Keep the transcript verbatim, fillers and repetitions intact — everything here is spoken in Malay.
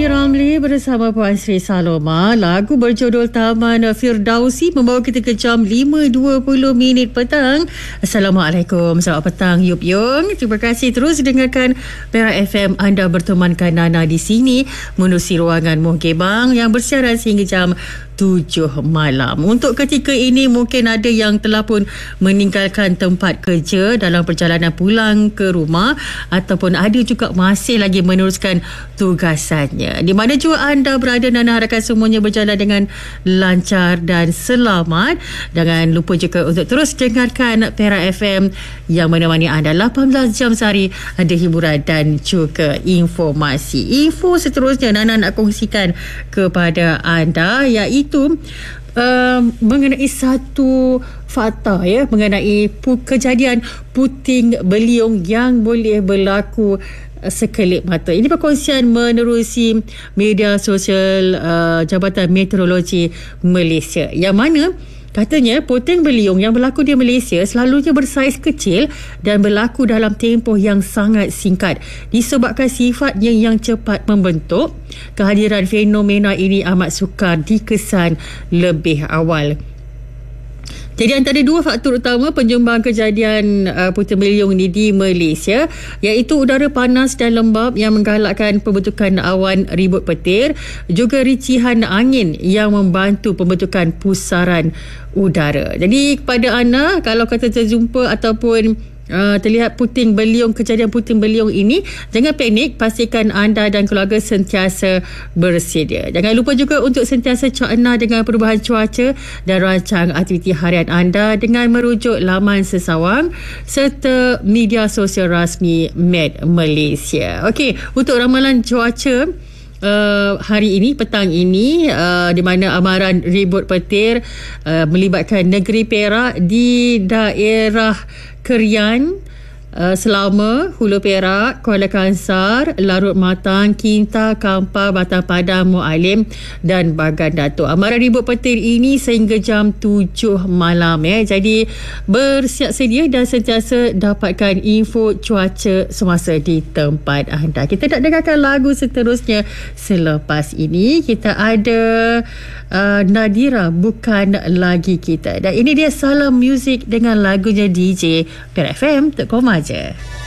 Ramli bersama Puan Sri Saloma. Lagu berjudul Taman Firdausi membawa kita ke jam lima dua puluh minit petang. Assalamualaikum, selamat petang Yup Yung. Terima kasih terus dengarkan Perak F M. Anda bertemankan Nana di sini menerusi ruangan Muhgebang yang bersiaran sehingga jam tujuh malam. Untuk ketika ini mungkin ada yang telah pun meninggalkan tempat kerja dalam perjalanan pulang ke rumah ataupun ada juga masih lagi meneruskan tugasannya. Di mana jua anda berada, Nana harapkan semuanya berjalan dengan lancar dan selamat. Jangan lupa juga untuk terus dengarkan Perak F M yang menemani anda lapan belas jam sehari, ada hiburan dan juga informasi. Info seterusnya Nana nak kongsikan kepada anda iaitu itu uh, mengenai satu fakta ya mengenai pu- kejadian puting beliung yang boleh berlaku uh, sekelip mata. Ini perkongsian menerusi media sosial uh, Jabatan Meteorologi Malaysia, yang mana katanya puting beliung yang berlaku di Malaysia selalunya bersaiz kecil dan berlaku dalam tempoh yang sangat singkat. Disebabkan sifatnya yang cepat membentuk, kehadiran fenomena ini amat sukar dikesan lebih awal. Jadi antara dua faktor utama penyumbang kejadian uh, puting beliung ini di Malaysia iaitu udara panas dan lembap yang menggalakkan pembentukan awan ribut petir, juga ricihan angin yang membantu pembentukan pusaran udara. Jadi kepada anda, kalau kata terjumpa ataupun Uh, terlihat puting beliung, kejadian puting beliung ini, jangan panik, pastikan anda dan keluarga sentiasa bersedia. Jangan lupa juga untuk sentiasa cakna dengan perubahan cuaca dan rancang aktiviti harian anda dengan merujuk laman sesawang serta media sosial rasmi Met Malaysia. Okey, untuk ramalan cuaca Uh, hari ini, petang ini, uh, di mana amaran ribut petir uh, melibatkan negeri Perak di daerah Kerian, uh, Selama, Hulu Perak, Kuala Kangsar, Larut Matang, Kinta, Kampar, Batang Padang, Mualim dan Bagan Datuk. Amaran ribut petir ini sehingga jam tujuh malam ya. Jadi bersiap sedia dan sentiasa dapatkan info cuaca semasa di tempat anda. Kita nak dengarkan lagu seterusnya. Selepas ini kita ada uh, Nadira, Bukan Lagi Kita. Dan ini dia Salam Music dengan lagunya D J Perak F M. Tak koma je.